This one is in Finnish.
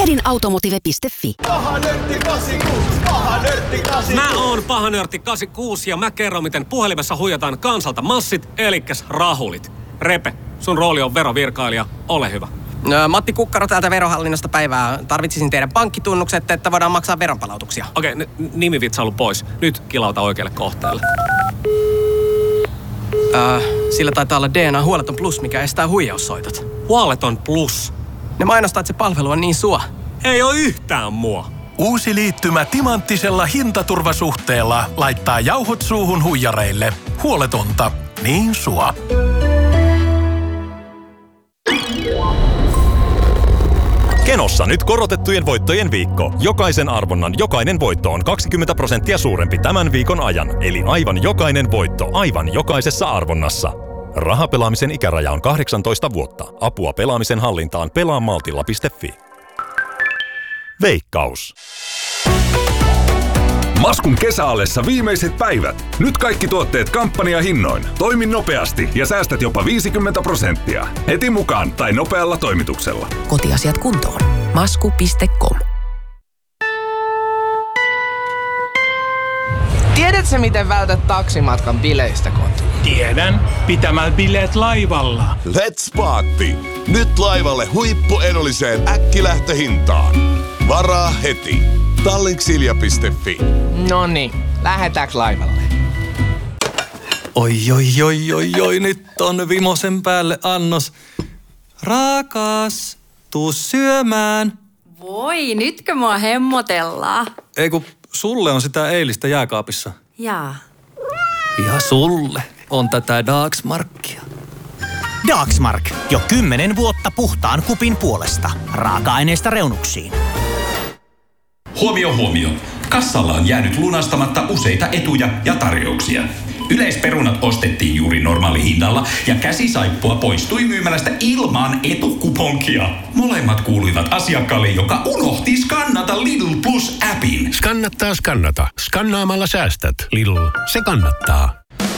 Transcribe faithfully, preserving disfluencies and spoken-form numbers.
Pohdinautomotive piste fi. Paha nörtti kahdeksankymmentäkuusi, paha nörtti kahdeksankymmentäkuusi. Mä oon paha nörtti kahdeksankymmentäkuusi ja mä kerron, miten puhelimessa huijataan kansalta massit, elikkäs rahulit. Repe, sun rooli on verovirkailija, ole hyvä. No, Matti Kukkaro täältä Verohallinnosta päivää. Tarvitsisin teidän pankkitunnukset, että voidaan maksaa veronpalautuksia. Okei, n- nimivitsailu pois. Nyt kilauta oikealle kohteelle. Äh, sillä taitaa olla D N A Huoleton Plus, mikä estää huijaussoitot. Huoleton Plus. Ne mainostaa, että se palvelu on niin sua. Ei oo yhtään mua. Uusi liittymä timanttisella hintaturvasuhteella laittaa jauhot suuhun huijareille. Huoletonta, niin sua. Kenossa nyt korotettujen voittojen viikko. Jokaisen arvonnan jokainen voitto on kaksikymmentä prosenttia suurempi tämän viikon ajan. Eli aivan jokainen voitto aivan jokaisessa arvonnassa. Rahapelaamisen ikäraja on kahdeksantoista vuotta. Apua pelaamisen hallintaan pelaa maltilla piste fi. Veikkaus. Maskun kesäallessa viimeiset päivät. Nyt kaikki tuotteet kampanjahinnoin. Toimi nopeasti ja säästät jopa viisikymmentä prosenttia. Heti mukaan tai nopealla toimituksella. Kotiasiat kuntoon. masku piste com. Tiedätkö, miten vältät taksimatkan bileistä kotiin? Tiedän. Pitämällä bileet laivalla. Let's party! Nyt laivalle huippuedulliseen äkkilähtöhintaan. Varaa heti. Tallinksilja piste fi. Noniin, lähetäänkö laivalle? Oi, oi, oi, oi, oi, nyt on vimosen päälle annos. Rakas, tuu syömään. Voi, nytkö mua hemmotellaan? Ei kun sulle on sitä eilistä jääkaapissa. Jaa. Ja sulle on tätä Dagsmarkia. Dagsmark. Jo kymmenen vuotta puhtaan kupin puolesta. Raaka-aineista reunuksiin. Huomio, huomio. Kassalla on jäänyt lunastamatta useita etuja ja tarjouksia. Yleisperunat ostettiin juuri normaalihinnalla ja käsisaippua poistui myymälästä ilman etukuponkia. Molemmat kuuluivat asiakkaalle, joka unohti skannata Lidl Plus-appin. Skannattaa skannata. Skannaamalla säästät. Lidl. Se kannattaa.